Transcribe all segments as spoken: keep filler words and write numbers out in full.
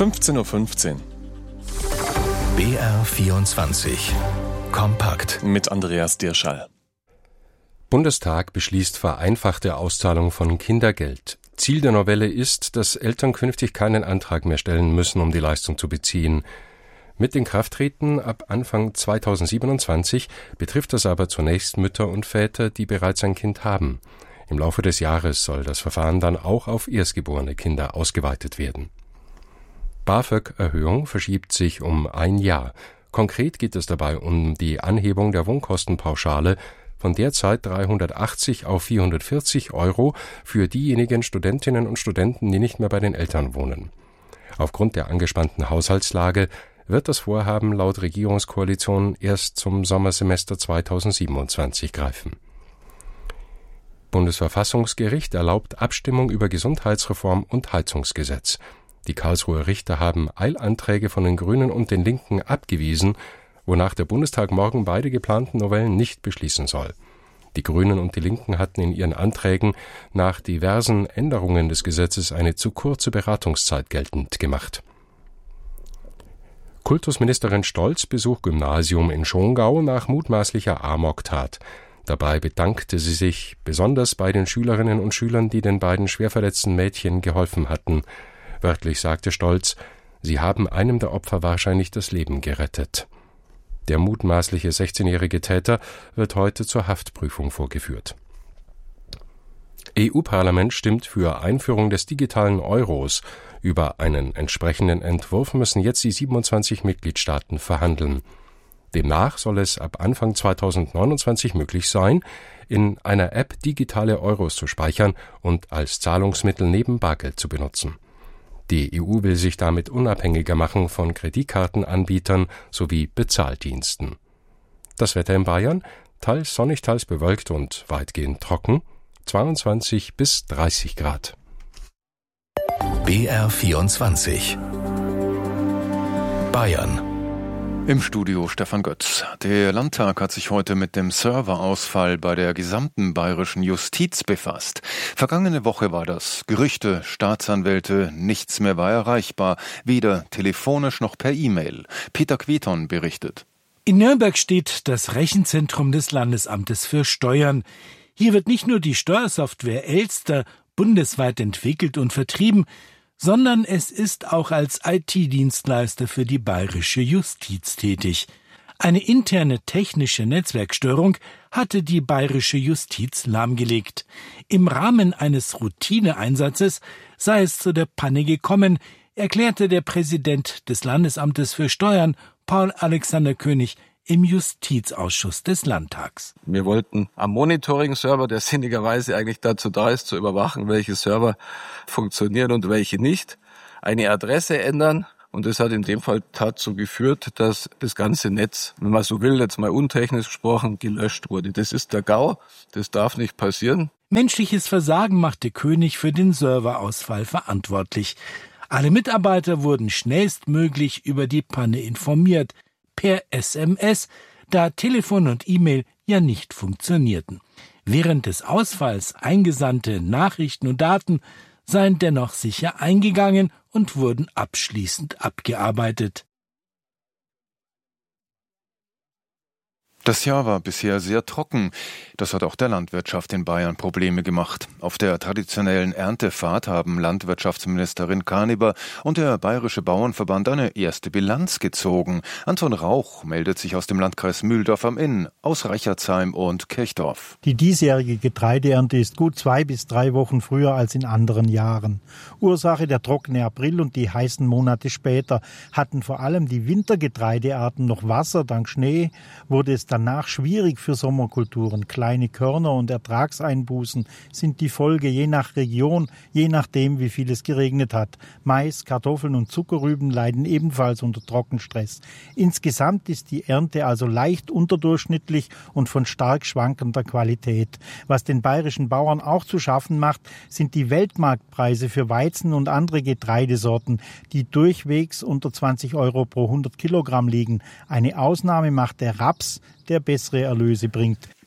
fünfzehn Uhr fünfzehn. B R vierundzwanzig. Kompakt. Mit Andreas Dirschall. Bundestag beschließt vereinfachte Auszahlung von Kindergeld. Ziel der Novelle ist, dass Eltern künftig keinen Antrag mehr stellen müssen, um die Leistung zu beziehen. Mit Inkrafttreten ab Anfang zweitausendsiebenundzwanzig betrifft das aber zunächst Mütter und Väter, die bereits ein Kind haben. Im Laufe des Jahres soll das Verfahren dann auch auf erstgeborene Kinder ausgeweitet werden. BAföG-Erhöhung verschiebt sich um ein Jahr. Konkret geht es dabei um die Anhebung der Wohnkostenpauschale von derzeit dreihundertachtzig auf vierhundertvierzig Euro für diejenigen Studentinnen und Studenten, die nicht mehr bei den Eltern wohnen. Aufgrund der angespannten Haushaltslage wird das Vorhaben laut Regierungskoalition erst zum Sommersemester zweitausendsiebenundzwanzig greifen. Bundesverfassungsgericht erlaubt Abstimmung über Gesundheitsreform und Heizungsgesetz. Die Karlsruher Richter haben Eilanträge von den Grünen und den Linken abgewiesen, wonach der Bundestag morgen beide geplanten Novellen nicht beschließen soll. Die Grünen und die Linken hatten in ihren Anträgen nach diversen Änderungen des Gesetzes eine zu kurze Beratungszeit geltend gemacht. Kultusministerin Stolz besucht Gymnasium in Schongau nach mutmaßlicher Amoktat. Dabei bedankte sie sich besonders bei den Schülerinnen und Schülern, die den beiden schwerverletzten Mädchen geholfen hatten. Wörtlich sagte Stolz, sie haben einem der Opfer wahrscheinlich das Leben gerettet. Der mutmaßliche sechzehnjährige Täter wird heute zur Haftprüfung vorgeführt. E U-Parlament stimmt für Einführung des digitalen Euros. Über einen entsprechenden Entwurf müssen jetzt die siebenundzwanzig Mitgliedstaaten verhandeln. Demnach soll es ab Anfang zweitausendneunundzwanzig möglich sein, in einer App digitale Euros zu speichern und als Zahlungsmittel neben Bargeld zu benutzen. Die E U will sich damit unabhängiger machen von Kreditkartenanbietern sowie Bezahldiensten. Das Wetter in Bayern: teils sonnig, teils bewölkt und weitgehend trocken, zweiundzwanzig bis dreißig Grad. B R vierundzwanzig. Bayern. Im Studio Stefan Götz. Der Landtag hat sich heute mit dem Serverausfall bei der gesamten bayerischen Justiz befasst. Vergangene Woche war das. Gerüchte, Staatsanwälte, nichts mehr war erreichbar, weder telefonisch noch per E-Mail. Peter Queton berichtet. In Nürnberg steht das Rechenzentrum des Landesamtes für Steuern. Hier wird nicht nur die Steuersoftware Elster bundesweit entwickelt und vertrieben, sondern es ist auch als I T-Dienstleister für die bayerische Justiz tätig. Eine interne technische Netzwerkstörung hatte die bayerische Justiz lahmgelegt. Im Rahmen eines Routineeinsatzes sei es zu der Panne gekommen, erklärte der Präsident des Landesamtes für Steuern, Paul Alexander König, im Justizausschuss des Landtags. Wir wollten am Monitoring-Server, der sinnigerweise eigentlich dazu da ist, zu überwachen, welche Server funktionieren und welche nicht, eine Adresse ändern. Und das hat in dem Fall dazu geführt, dass das ganze Netz, wenn man so will, jetzt mal untechnisch gesprochen, gelöscht wurde. Das ist der GAU, das darf nicht passieren. Menschliches Versagen machte König für den Serverausfall verantwortlich. Alle Mitarbeiter wurden schnellstmöglich über die Panne informiert. Per S M S, da Telefon und E-Mail ja nicht funktionierten. Während des Ausfalls eingesandte Nachrichten und Daten seien dennoch sicher eingegangen und wurden abschließend abgearbeitet. Das Jahr war bisher sehr trocken. Das hat auch der Landwirtschaft in Bayern Probleme gemacht. Auf der traditionellen Erntefahrt haben Landwirtschaftsministerin Karneber und der Bayerische Bauernverband eine erste Bilanz gezogen. Anton Rauch meldet sich aus dem Landkreis Mühldorf am Inn, aus Reichertsheim und Kirchdorf. Die diesjährige Getreideernte ist gut zwei bis drei Wochen früher als in anderen Jahren. Ursache der trockene April und die heißen Monate später. Hatten vor allem die Wintergetreidearten noch Wasser, dank Schnee wurde es danach schwierig für Sommerkulturen. Kleine Körner und Ertragseinbußen sind die Folge, je nach Region, je nachdem, wie viel es geregnet hat. Mais, Kartoffeln und Zuckerrüben leiden ebenfalls unter Trockenstress. Insgesamt ist die Ernte also leicht unterdurchschnittlich und von stark schwankender Qualität. Was den bayerischen Bauern auch zu schaffen macht, sind die Weltmarktpreise für Weizen und andere Getreidesorten, die durchwegs unter zwanzig Euro pro hundert Kilogramm liegen. Eine Ausnahme macht der Raps, der bessere Erlöse bringt.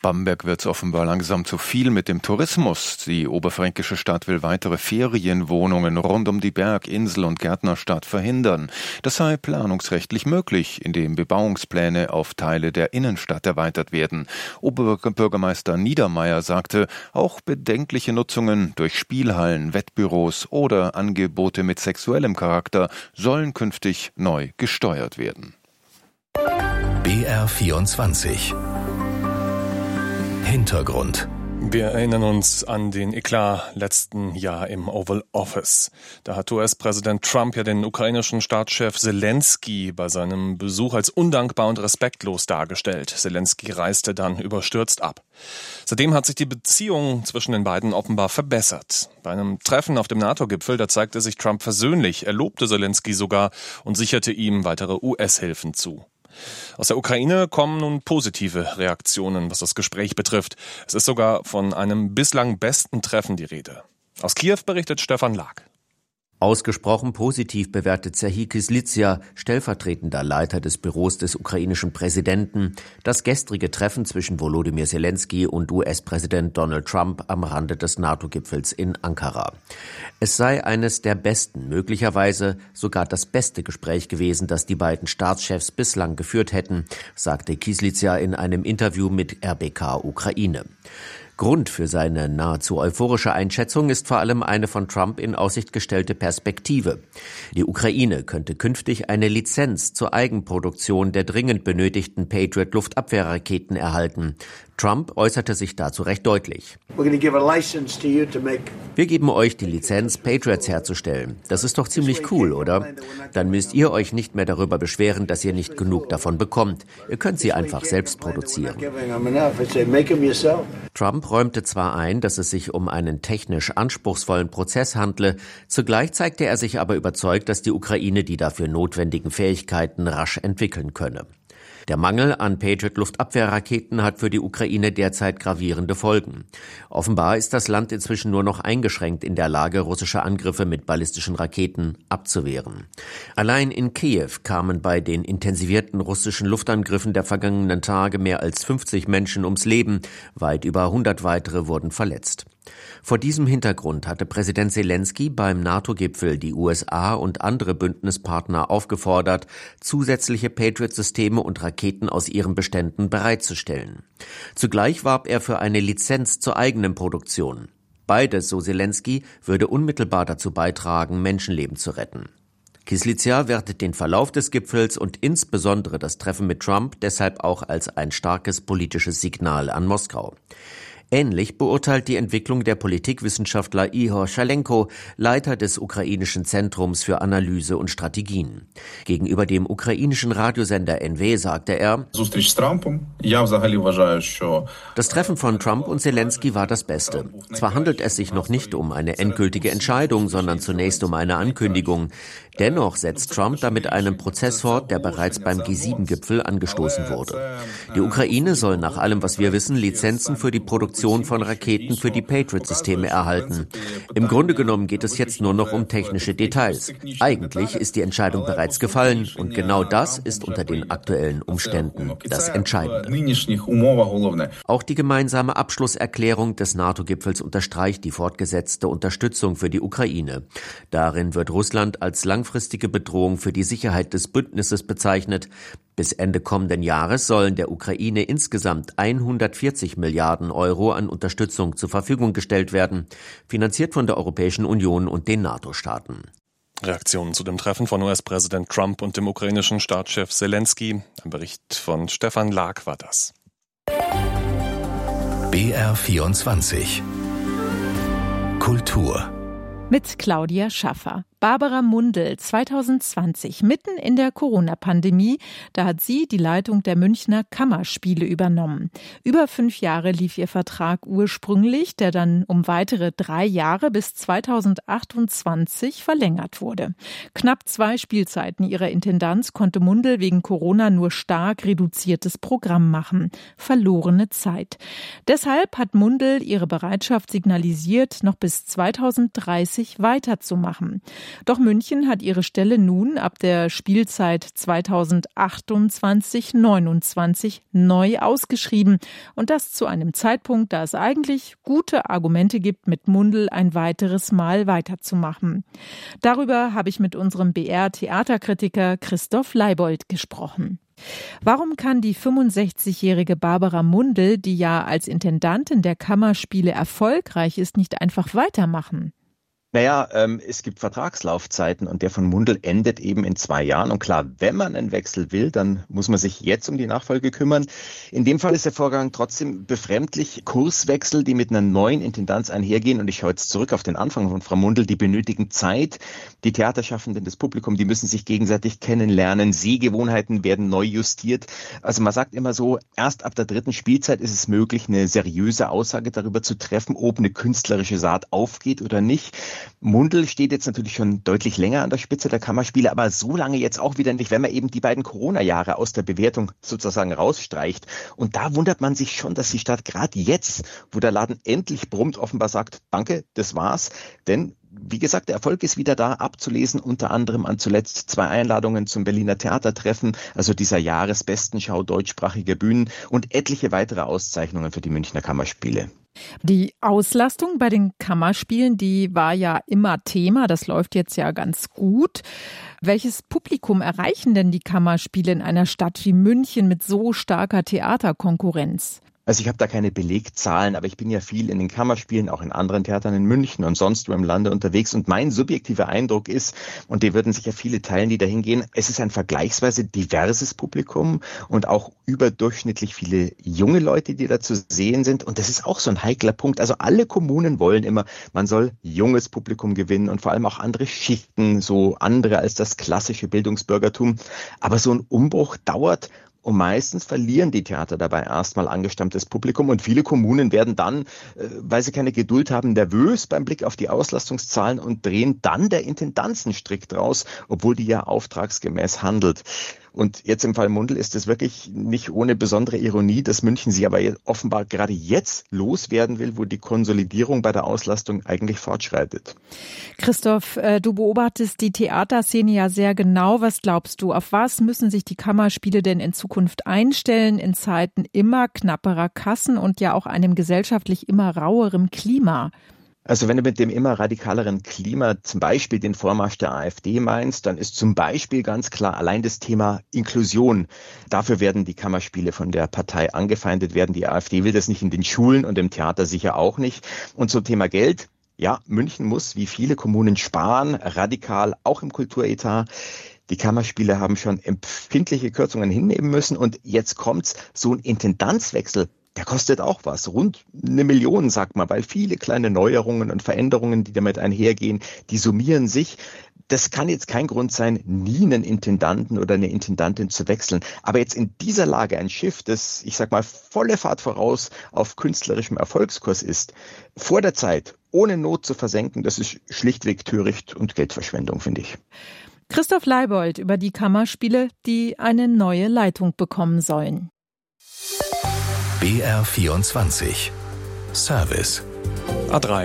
Bamberg wird's offenbar langsam zu viel mit dem Tourismus. Die oberfränkische Stadt will weitere Ferienwohnungen rund um die Berg-, Insel- und Gärtnerstadt verhindern. Das sei planungsrechtlich möglich, indem Bebauungspläne auf Teile der Innenstadt erweitert werden. Oberbürgermeister Niedermeyer sagte, auch bedenkliche Nutzungen durch Spielhallen, Wettbüros oder Angebote mit sexuellem Charakter sollen künftig neu gesteuert werden. B R vierundzwanzig Hintergrund. Wir erinnern uns an den Eklat letzten Jahr im Oval Office. Da hat U S-Präsident Trump ja den ukrainischen Staatschef Selensky bei seinem Besuch als undankbar und respektlos dargestellt. Selensky reiste dann überstürzt ab. Seitdem hat sich die Beziehung zwischen den beiden offenbar verbessert. Bei einem Treffen auf dem NATO-Gipfel, da zeigte sich Trump versöhnlich. Er lobte Selensky sogar und sicherte ihm weitere U S-Hilfen zu. Aus der Ukraine kommen nun positive Reaktionen, was das Gespräch betrifft. Es ist sogar von einem bislang besten Treffen die Rede. Aus Kiew berichtet Stefan Lag. Ausgesprochen positiv bewertet Serhij Kyslytsja, stellvertretender Leiter des Büros des ukrainischen Präsidenten, das gestrige Treffen zwischen Volodymyr Selensky und U S-Präsident Donald Trump am Rande des NATO-Gipfels in Ankara. Es sei eines der besten, möglicherweise sogar das beste Gespräch gewesen, das die beiden Staatschefs bislang geführt hätten, sagte Kyslytsja in einem Interview mit R B K Ukraine. Grund für seine nahezu euphorische Einschätzung ist vor allem eine von Trump in Aussicht gestellte Perspektive. Die Ukraine könnte künftig eine Lizenz zur Eigenproduktion der dringend benötigten Patriot-Luftabwehrraketen erhalten. Trump äußerte sich dazu recht deutlich. Wir geben euch die Lizenz, Patriots herzustellen. Das ist doch ziemlich cool, oder? Dann müsst ihr euch nicht mehr darüber beschweren, dass ihr nicht genug davon bekommt. Ihr könnt sie einfach selbst produzieren. Trump räumte zwar ein, dass es sich um einen technisch anspruchsvollen Prozess handle, zugleich zeigte er sich aber überzeugt, dass die Ukraine die dafür notwendigen Fähigkeiten rasch entwickeln könne. Der Mangel an Patriot-Luftabwehrraketen hat für die Ukraine derzeit gravierende Folgen. Offenbar ist das Land inzwischen nur noch eingeschränkt in der Lage, russische Angriffe mit ballistischen Raketen abzuwehren. Allein in Kiew kamen bei den intensivierten russischen Luftangriffen der vergangenen Tage mehr als fünfzig Menschen ums Leben, weit über hundert weitere wurden verletzt. Vor diesem Hintergrund hatte Präsident Selensky beim NATO-Gipfel die U S A und andere Bündnispartner aufgefordert, zusätzliche Patriot-Systeme und Raketen aus ihren Beständen bereitzustellen. Zugleich warb er für eine Lizenz zur eigenen Produktion. Beides, so Selensky, würde unmittelbar dazu beitragen, Menschenleben zu retten. Kyslytsja wertet den Verlauf des Gipfels und insbesondere das Treffen mit Trump deshalb auch als ein starkes politisches Signal an Moskau. Ähnlich beurteilt die Entwicklung der Politikwissenschaftler Ihor Schalenko, Leiter des ukrainischen Zentrums für Analyse und Strategien. Gegenüber dem ukrainischen Radiosender N W sagte er: Das Treffen von Trump und Selensky war das Beste. Zwar handelt es sich noch nicht um eine endgültige Entscheidung, sondern zunächst um eine Ankündigung. Dennoch setzt Trump damit einen Prozess fort, der bereits beim G sieben Gipfel angestoßen wurde. Die Ukraine soll nach allem, was wir wissen, Lizenzen für die Produktion von Raketen für die Patriot-Systeme erhalten. Im Grunde genommen geht es jetzt nur noch um technische Details. Eigentlich ist die Entscheidung bereits gefallen und genau das ist unter den aktuellen Umständen das Entscheidende. Auch die gemeinsame Abschlusserklärung des NATO-Gipfels unterstreicht die fortgesetzte Unterstützung für die Ukraine. Darin wird Russland als langfristige Bedrohung für die Sicherheit des Bündnisses bezeichnet. Bis Ende kommenden Jahres sollen der Ukraine insgesamt hundertvierzig Milliarden Euro an Unterstützung zur Verfügung gestellt werden, finanziert von der Europäischen Union und den NATO-Staaten. Reaktionen zu dem Treffen von U S-Präsident Trump und dem ukrainischen Staatschef Selensky. Ein Bericht von Stefan Lag war das. B R vierundzwanzig Kultur mit Claudia Schaffer. Barbara Mundl, zwanzig zwanzig, mitten in der Corona-Pandemie, da hat sie die Leitung der Münchner Kammerspiele übernommen. Über fünf Jahre lief ihr Vertrag ursprünglich, der dann um weitere drei Jahre bis zweitausendachtundzwanzig verlängert wurde. Knapp zwei Spielzeiten ihrer Intendanz konnte Mundl wegen Corona nur stark reduziertes Programm machen. Verlorene Zeit. Deshalb hat Mundl ihre Bereitschaft signalisiert, noch bis zweitausenddreißig weiterzumachen. Doch München hat ihre Stelle nun ab der Spielzeit zweitausendachtundzwanzig neunundzwanzig neu ausgeschrieben. Und das zu einem Zeitpunkt, da es eigentlich gute Argumente gibt, mit Mundl ein weiteres Mal weiterzumachen. Darüber habe ich mit unserem B R-Theaterkritiker Christoph Leibold gesprochen. Warum kann die fünfundsechzigjährige Barbara Mundl, die ja als Intendantin der Kammerspiele erfolgreich ist, nicht einfach weitermachen? Naja, ähm, es gibt Vertragslaufzeiten und der von Mundl endet eben in zwei Jahren. Und klar, wenn man einen Wechsel will, dann muss man sich jetzt um die Nachfolge kümmern. In dem Fall ist der Vorgang trotzdem befremdlich. Kurswechsel, die mit einer neuen Intendanz einhergehen. Und ich schaue jetzt zurück auf den Anfang von Frau Mundl. Die benötigen Zeit. Die Theaterschaffenden, das Publikum, die müssen sich gegenseitig kennenlernen. Sehgewohnheiten werden neu justiert. Also man sagt immer so, erst ab der dritten Spielzeit ist es möglich, eine seriöse Aussage darüber zu treffen, ob eine künstlerische Saat aufgeht oder nicht. Mundl steht jetzt natürlich schon deutlich länger an der Spitze der Kammerspiele, aber so lange jetzt auch wieder nicht, wenn man eben die beiden Corona-Jahre aus der Bewertung sozusagen rausstreicht. Und da wundert man sich schon, dass die Stadt gerade jetzt, wo der Laden endlich brummt, offenbar sagt, danke, das war's. Denn wie gesagt, der Erfolg ist wieder da, abzulesen, unter anderem an zuletzt zwei Einladungen zum Berliner Theatertreffen, also dieser Jahresbestenschau deutschsprachiger Bühnen und etliche weitere Auszeichnungen für die Münchner Kammerspiele. Die Auslastung bei den Kammerspielen, die war ja immer Thema, das läuft jetzt ja ganz gut. Welches Publikum erreichen denn die Kammerspiele in einer Stadt wie München mit so starker Theaterkonkurrenz? Also ich habe da keine Belegzahlen, aber ich bin ja viel in den Kammerspielen, auch in anderen Theatern in München und sonst wo im Lande unterwegs. Und mein subjektiver Eindruck ist, und die würden sich ja viele teilen, die da hingehen, es ist ein vergleichsweise diverses Publikum und auch überdurchschnittlich viele junge Leute, die da zu sehen sind. Und das ist auch so ein heikler Punkt. Also alle Kommunen wollen immer, man soll junges Publikum gewinnen und vor allem auch andere Schichten, so andere als das klassische Bildungsbürgertum. Aber so ein Umbruch dauert. Und meistens verlieren die Theater dabei erstmal angestammtes Publikum und viele Kommunen werden dann, weil sie keine Geduld haben, nervös beim Blick auf die Auslastungszahlen und drehen dann der Intendanz einen Strick draus, obwohl die ja auftragsgemäß handelt. Und jetzt im Fall Mundl ist es wirklich nicht ohne besondere Ironie, dass München sie aber offenbar gerade jetzt loswerden will, wo die Konsolidierung bei der Auslastung eigentlich fortschreitet. Christoph, du beobachtest die Theaterszene ja sehr genau. Was glaubst du, auf was müssen sich die Kammerspiele denn in Zukunft einstellen in Zeiten immer knapperer Kassen und ja auch einem gesellschaftlich immer rauerem Klima? Also wenn du mit dem immer radikaleren Klima zum Beispiel den Vormarsch der AfD meinst, dann ist zum Beispiel ganz klar allein das Thema Inklusion. Dafür werden die Kammerspiele von der Partei angefeindet werden. Die AfD will das nicht in den Schulen und im Theater sicher auch nicht. Und zum Thema Geld, ja, München muss wie viele Kommunen sparen, radikal, auch im Kulturetat. Die Kammerspiele haben schon empfindliche Kürzungen hinnehmen müssen und jetzt kommt's, so ein Intendanzwechsel. Der kostet auch was, rund eine Million, sagt man, weil viele kleine Neuerungen und Veränderungen, die damit einhergehen, die summieren sich. Das kann jetzt kein Grund sein, nie einen Intendanten oder eine Intendantin zu wechseln. Aber jetzt in dieser Lage ein Schiff, das, ich sag mal, volle Fahrt voraus auf künstlerischem Erfolgskurs ist, vor der Zeit, ohne Not zu versenken, das ist schlichtweg töricht und Geldverschwendung, finde ich. Christoph Leibold über die Kammerspiele, die eine neue Leitung bekommen sollen. B R vierundzwanzig Service A drei